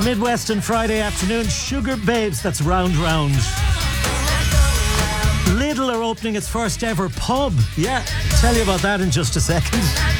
Midwestern Friday afternoon. Sugar Babes, that's Round Round. Lidl are opening its first ever pub. Yeah, tell you about that in just a second.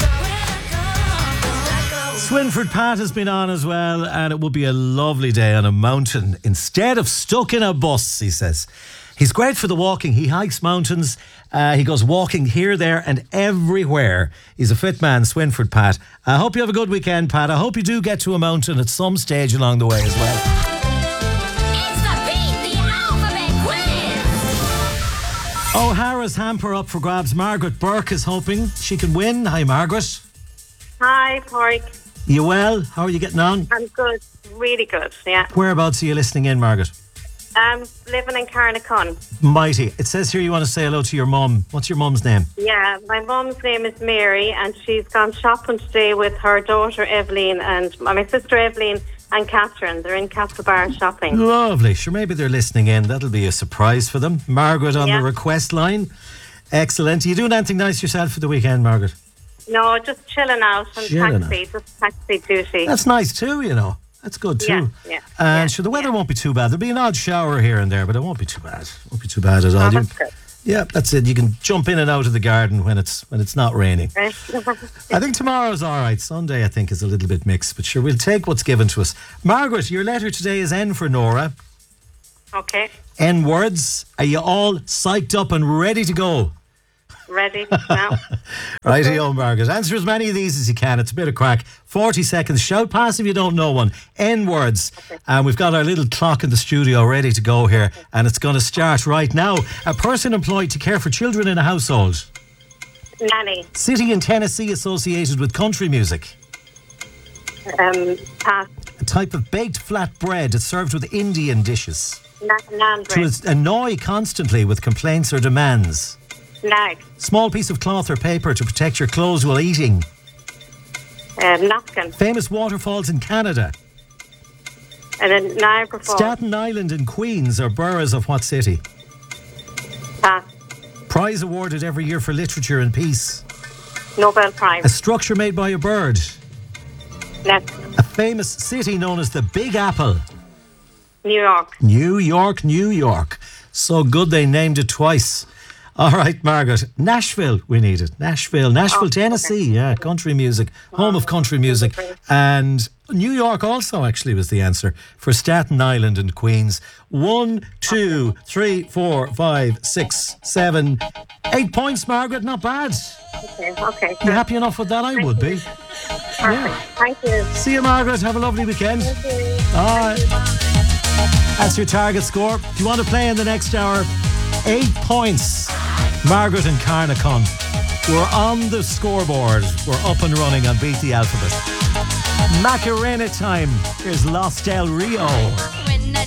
Swinford Pat has been on as well, and it will be a lovely day on a mountain instead of stuck in a bus, he says. He's great for the walking. He hikes mountains. He goes walking here, there and everywhere. He's a fit man, Swinford Pat. I hope you have a good weekend, Pat. I hope you do get to a mountain at some stage along the way as well. It's the Beat the Alphabet Quiz. O'Hara's hamper up for grabs. Margaret Burke is hoping she can win. Hi, Margaret. Hi, Park. You well? How are you getting on? I'm good. Really good, yeah. Whereabouts are you listening in, Margaret? I'm living in Carnacon. Mighty. It says here you want to say hello to your mum. What's your mum's name? Yeah, my mum's name is Mary, and she's gone shopping today with her daughter Evelyn and my sister Evelyn and Catherine. They're in Castlebar shopping. Lovely. Sure, maybe they're listening in. That'll be a surprise for them. Margaret on the request line. Excellent. Are you doing anything nice yourself for the weekend, Margaret? No, just chilling out on Chilling taxi, just taxi duty. That's nice too, you know. That's good too. And sure, the weather won't be too bad. There'll be an odd shower here and there, but it won't be too bad. It won't be too bad at all. That's good. Yeah, that's it. You can jump in and out of the garden when it's not raining. I think tomorrow's all right. Sunday, I think, is a little bit mixed, but sure, we'll take what's given to us. Margaret, your letter today is N for Nora. Okay. N words. Are you all psyched up and ready to go? Ready now. Righty-o, Margaret. Answer as many of these as you can. It's a bit of crack. 40 seconds. Shout pass if you don't know one. N words. And we've got our little clock in the studio ready to go here. And it's going to start right now. A person employed to care for children in a household. Nanny. City in Tennessee associated with country music. Pass. A type of baked flat bread. It's served with Indian dishes. Naan bread. To annoy constantly with complaints or demands. Nag. Small piece of cloth or paper to protect your clothes while eating. Napkin. Famous waterfalls in Canada. And then Niagara Falls. Staten Island and Queens are boroughs of what city? Pass. Prize awarded every year for literature and peace. Nobel Prize. A structure made by a bird. Next. A famous city known as the Big Apple. New York. New York, New York. So good they named it twice. All right, Margaret. Nashville, we need it. Nashville, Tennessee. Okay. Yeah, country music, home of country music. And New York also actually was the answer for Staten Island and Queens. 1, 2, 3, 4, 5, 6, 7, 8 points, Margaret. Not bad. Okay. You happy enough with that? I would be. Perfect. Yeah. Thank you. See you, Margaret. Have a lovely weekend. Thank you. All right. That's your target score. If you want to play in the next hour, 8 points. Margaret and Carnacon. We're on the scoreboard. We're up and running on Beat the Alphabet. Macarena time. Here's Los Del Rio.